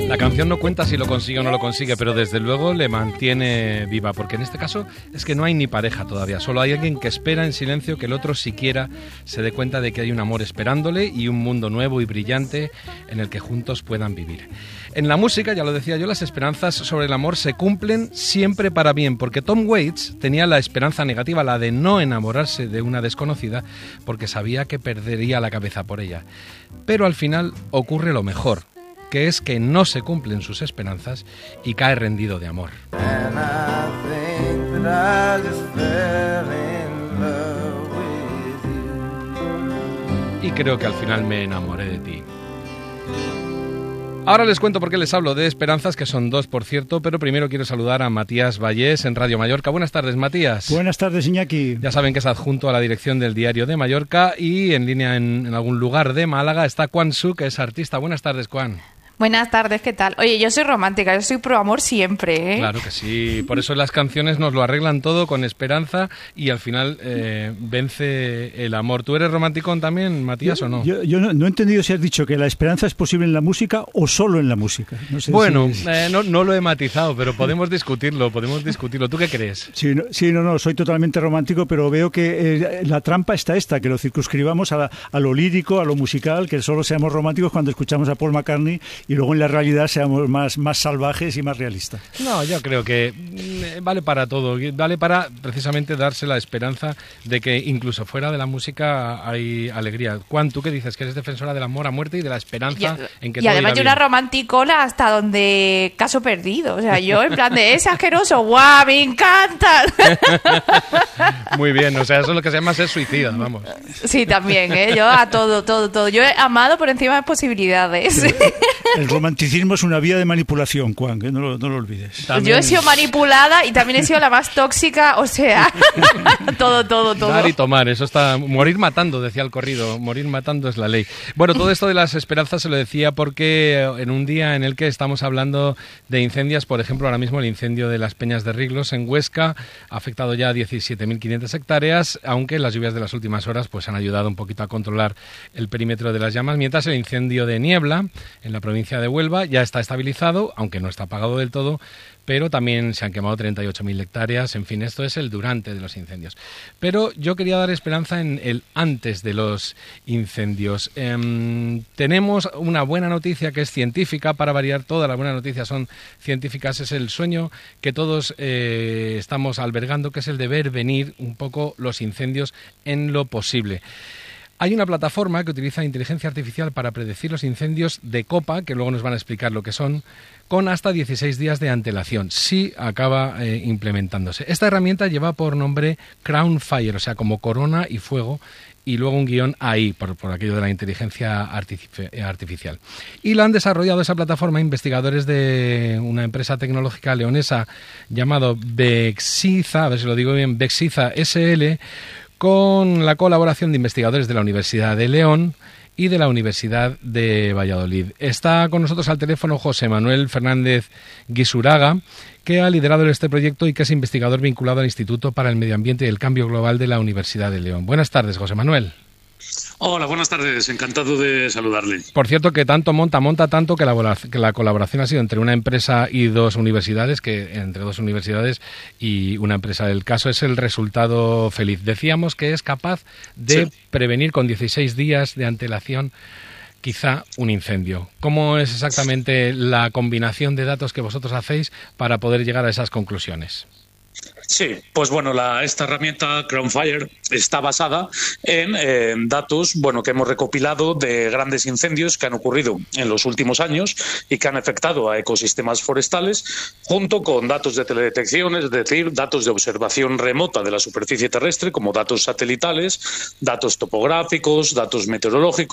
La canción no cuenta si lo consigue o no lo consigue, pero desde luego le mantiene viva, porque en este caso es que no hay ni pareja todavía, solo hay alguien que espera en silencio que el otro siquiera se dé cuenta de que hay un amor esperándole y un mundo nuevo y brillante en el que juntos puedan vivir. En la música, ya lo decía yo, las esperanzas sobre el amor se cumplen siempre para bien, porque Tom Waits tenía la esperanza negativa, la de no enamorarse de una desconocida, porque sabía que perdería la cabeza por ella. Pero al final ocurre lo mejor, que es que no se cumplen sus esperanzas y cae rendido de amor. Y creo que al final me enamoré de ti. Ahora les cuento por qué les hablo de esperanzas, que son dos, por cierto, pero primero quiero saludar a Matías Vallés en Radio Mallorca. Buenas tardes, Matías. Buenas tardes, Iñaki. Ya saben que es adjunto a la dirección del Diario de Mallorca y en línea en algún lugar de Málaga está Quan Su, que es artista. Buenas tardes, Quan. Buenas tardes, ¿qué tal? Oye, yo soy romántica, yo soy pro amor siempre, ¿eh? Claro que sí, por eso las canciones nos lo arreglan todo con esperanza y al final vence el amor. ¿Tú eres romanticón también, Matías, o no? Yo no he entendido si has dicho que la esperanza es posible en la música o solo en la música. No sé bueno, no lo he matizado, pero podemos discutirlo. ¿Tú qué crees? Sí, no, soy totalmente romántico, pero veo que la trampa está esta, que lo circunscribamos a lo lírico, a lo musical, que solo seamos románticos cuando escuchamos a Paul McCartney y luego en la realidad seamos más salvajes y más realistas. No, yo creo que vale para todo, vale para precisamente darse la esperanza de que incluso fuera de la música hay alegría. Juan, ¿tú qué dices? Que eres defensora del amor a muerte y de la esperanza en que todo irá bien. Y además yo una romanticola hasta donde caso perdido, o sea, yo en plan de es asqueroso, ¡guau, me encanta! Muy bien, o sea, eso es lo que se llama ser suicida, vamos. Sí, también, yo a todo. Yo he amado por encima de posibilidades. El romanticismo es una vía de manipulación, Juan, que no lo olvides. También. Yo he sido manipulada y también he sido la más tóxica, o sea, todo. Dar y tomar, eso está... Morir matando, decía el corrido, morir matando es la ley. Bueno, todo esto de las esperanzas se lo decía porque en un día en el que estamos hablando de incendios, por ejemplo, ahora mismo el incendio de las Peñas de Riglos en Huesca ha afectado ya 17.500 hectáreas, aunque las lluvias de las últimas horas pues han ayudado un poquito a controlar el perímetro de las llamas, mientras el incendio de Niebla, en la provincia de Huelva, ya está estabilizado, aunque no está apagado del todo, pero también se han quemado 38.000 hectáreas, en fin, esto es el durante de los incendios. Pero yo quería dar esperanza en el antes de los incendios. Tenemos una buena noticia que es científica, para variar, todas las buenas noticias son científicas, es el sueño que todos estamos albergando, que es el de ver venir un poco los incendios en lo posible. Hay una plataforma que utiliza inteligencia artificial para predecir los incendios de copa, que luego nos van a explicar lo que son, con hasta 16 días de antelación, si acaba implementándose. Esta herramienta lleva por nombre Crown Fire, o sea, como corona y fuego, y luego un guión AI, por aquello de la inteligencia artificial. Y la han desarrollado esa plataforma investigadores de una empresa tecnológica leonesa llamado Bexiza, a ver si lo digo bien, Bexiza SL, con la colaboración de investigadores de la Universidad de León y de la Universidad de Valladolid. Está con nosotros al teléfono José Manuel Fernández Guisuraga, que ha liderado este proyecto y que es investigador vinculado al Instituto para el Medio Ambiente y el Cambio Global de la Universidad de León. Buenas tardes, José Manuel. Hola, buenas tardes. Encantado de saludarle. Por cierto, que tanto monta tanto que la colaboración ha sido entre una empresa y dos universidades, que entre dos universidades y una empresa. El caso es el resultado feliz. Decíamos que es capaz de prevenir con 16 días de antelación quizá un incendio. ¿Cómo es exactamente la combinación de datos que vosotros hacéis para poder llegar a esas conclusiones? Sí, pues bueno, esta herramienta Crownfire está basada en datos que hemos recopilado de grandes incendios que han ocurrido en los últimos años y que han afectado a ecosistemas forestales, junto con datos de teledetección, es decir, datos de observación remota de la superficie terrestre, como datos satelitales, datos topográficos, datos meteorológicos,